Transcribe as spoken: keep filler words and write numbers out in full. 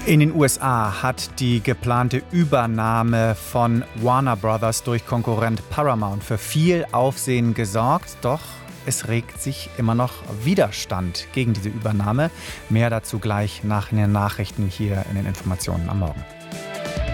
In den U S A hat die geplante Übernahme von Warner Brothers durch Konkurrent Paramount für viel Aufsehen gesorgt. Doch es regt sich immer noch Widerstand gegen diese Übernahme. Mehr dazu gleich nach den Nachrichten hier in den Informationen am Morgen.